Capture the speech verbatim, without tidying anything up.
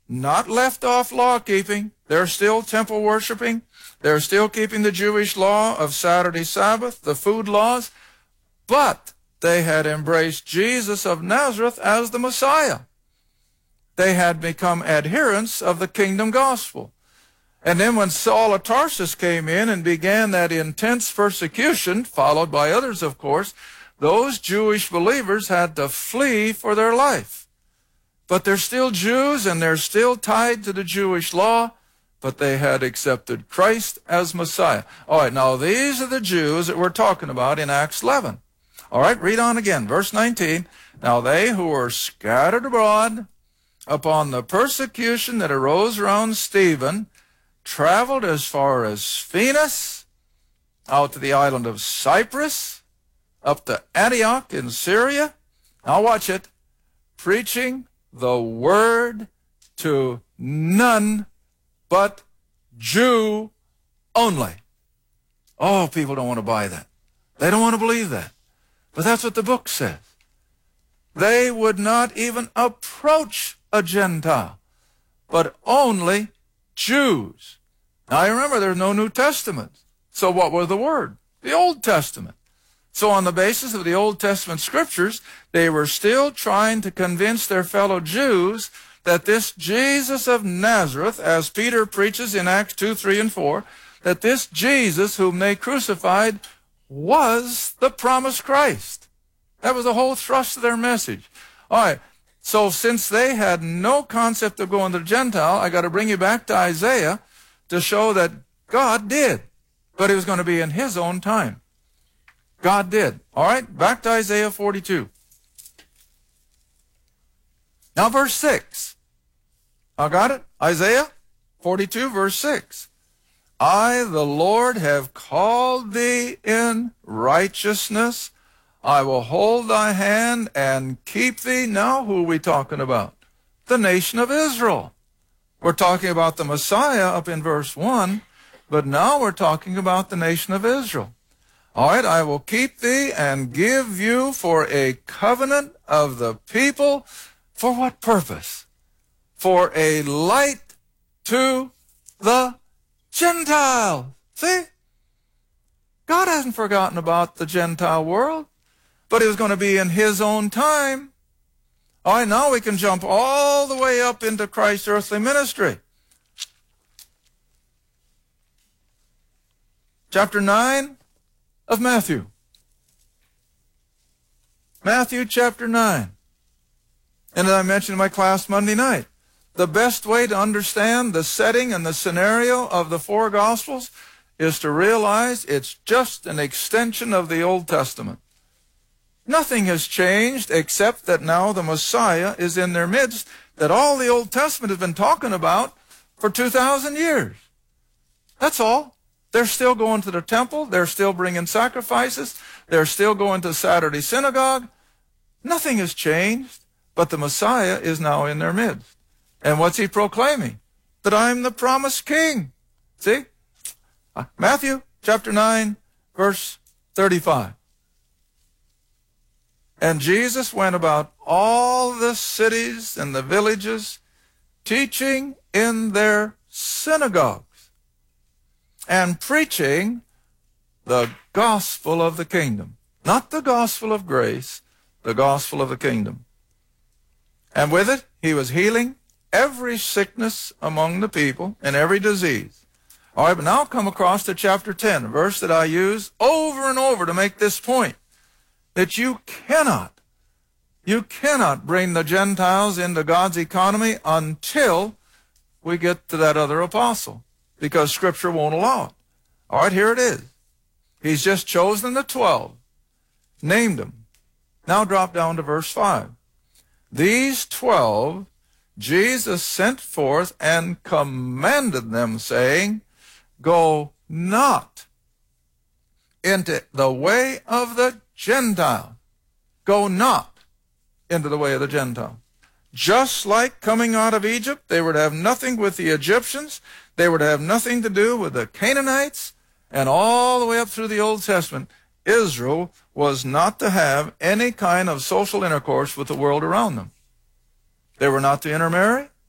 not left off law-keeping. They're still temple worshiping. They're still keeping the Jewish law of Saturday Sabbath, the food laws, but they had embraced Jesus of Nazareth as the Messiah. They had become adherents of the kingdom gospel. And then when Saul of Tarsus came in and began that intense persecution, followed by others, of course, those Jewish believers had to flee for their life. But they're still Jews, and they're still tied to the Jewish law, but they had accepted Christ as Messiah. All right, now these are the Jews that we're talking about in Acts eleven. All right, read on again, verse nineteen. Now they who were scattered abroad upon the persecution that arose around Stephen traveled as far as Phoenix, out to the island of Cyprus, up to Antioch in Syria. Now watch it. Preaching the word to none but Jew only. Oh, people don't want to buy that. They don't want to believe that. But that's what the book says. They would not even approach a Gentile, but only Jews. Now, you remember, there's no New Testament. So what was the word? The Old Testament. So on the basis of the Old Testament scriptures, they were still trying to convince their fellow Jews that this Jesus of Nazareth, as Peter preaches in Acts two, three, and four, that this Jesus whom they crucified was the promised Christ. That was the whole thrust of their message. All right, so since they had no concept of going to the Gentile, I got to bring you back to Isaiah to show that God did, but it was going to be in his own time. God did. All right, back to Isaiah forty-two. Now verse six. I got it? Isaiah forty-two, verse six. I, the Lord, have called thee in righteousness. I will hold thy hand and keep thee. Now who are we talking about? The nation of Israel. We're talking about the Messiah up in verse one, but now we're talking about the nation of Israel. All right, I will keep thee and give you for a covenant of the people. For what purpose? For a light to the Gentiles. See? God hasn't forgotten about the Gentile world, but it was going to be in his own time. All right, now we can jump all the way up into Christ's earthly ministry. Chapter nine of Matthew. Matthew chapter nine. And as I mentioned in my class Monday night, the best way to understand the setting and the scenario of the four Gospels is to realize it's just an extension of the Old Testament. Nothing has changed except that now the Messiah is in their midst, that all the Old Testament has been talking about for two thousand years. That's all. They're still going to the temple. They're still bringing sacrifices. They're still going to Saturday synagogue. Nothing has changed, but the Messiah is now in their midst. And what's he proclaiming? That I'm the promised king. See? Matthew chapter nine, verse thirty-five. And Jesus went about all the cities and the villages, teaching in their synagogues and preaching the gospel of the kingdom. Not the gospel of grace, the gospel of the kingdom. And with it, he was healing every sickness among the people and every disease. All right, but now come across to chapter ten, a verse that I use over and over to make this point, that you cannot, you cannot bring the Gentiles into God's economy until we get to that other apostle, because Scripture won't allow it. All right, here it is. He's just chosen the twelve, named them. Now drop down to verse five. These twelve Jesus sent forth and commanded them, saying, go not into the way of the Gentile. Go not into the way of the Gentile. Just like coming out of Egypt, they were to have nothing with the Egyptians. They were to have nothing to do with the Canaanites. And all the way up through the Old Testament, Israel was not to have any kind of social intercourse with the world around them. They were not to intermarry.